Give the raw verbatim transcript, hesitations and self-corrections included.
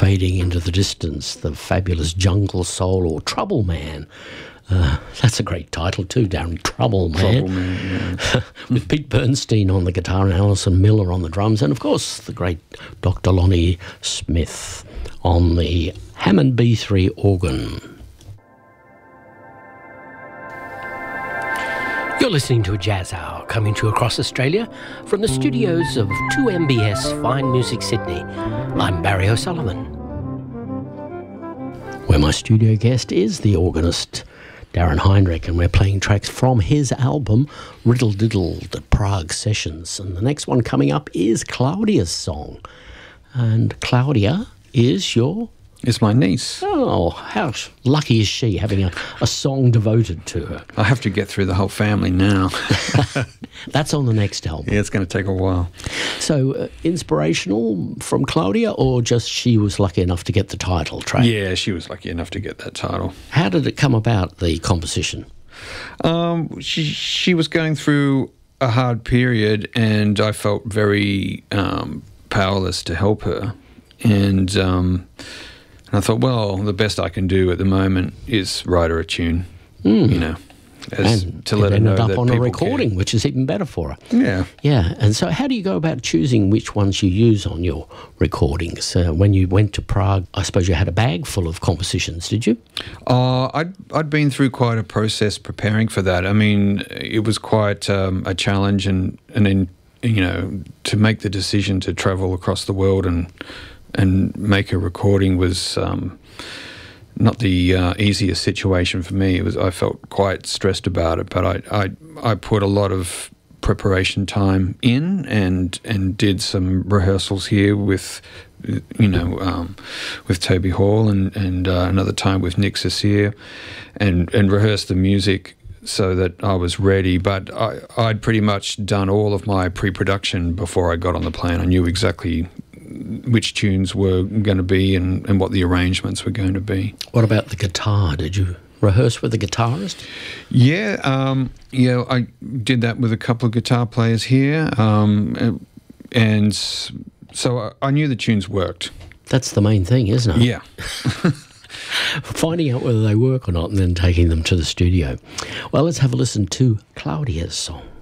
fading into the distance, the fabulous Jungle Soul or Trouble Man. Uh, that's a great title too, Darren. Trouble Man. Trouble Man, yeah. With Pete Bernstein on the guitar and Alison Miller on the drums, and of course the great Doctor Lonnie Smith on the Hammond B three organ. You're listening to a Jazz Hour coming to you across Australia from the studios of two M B S Fine Music Sydney. I'm Barry O'Sullivan, where my studio guest is the organist Darren Heinrich, and we're playing tracks from his album Riddle Diddle, the Prague Sessions. And the next one coming up is Claudia's song. And Claudia is your... It's my niece. Oh, how lucky is she having a, a song devoted to her? I have to get through the whole family now. That's on the next album. Yeah, it's going to take a while. So, uh, inspirational from Claudia, or just she was lucky enough to get the title track? Yeah, she was lucky enough to get that title. How did it come about, the composition? Um, she, she was going through a hard period, and I felt very um, powerless to help her. And... Um, And I thought, well, the best I can do at the moment is write her a tune, mm. you know, as, and to let her know ended up that on a people recording, care. which is even better for her. Yeah. Yeah. And so how do you go about choosing which ones you use on your recordings? Uh, when you went to Prague, I suppose you had a bag full of compositions, did you? Uh, I'd, I'd been through quite a process preparing for that. I mean, it was quite um, a challenge, and, and then, you know, to make the decision to travel across the world and and make a recording was um, not the uh, easiest situation for me. It was I felt quite stressed about it, but I, I I put a lot of preparation time in and and did some rehearsals here with, you know, um, with Toby Hall, and and uh, another time with Nick Cecere, and and rehearsed the music so that I was ready. But I, I'd pretty much done all of my pre-production before I got on the plane. I knew exactly which tunes were going to be and, and what the arrangements were going to be. What about the guitar? Did you rehearse with a guitarist? Yeah, um, yeah, I did that with a couple of guitar players here, um, and so I, I knew the tunes worked. That's the main thing, isn't it? Yeah. Finding out whether they work or not and then taking them to the studio. Well, let's have a listen to Claudia's song.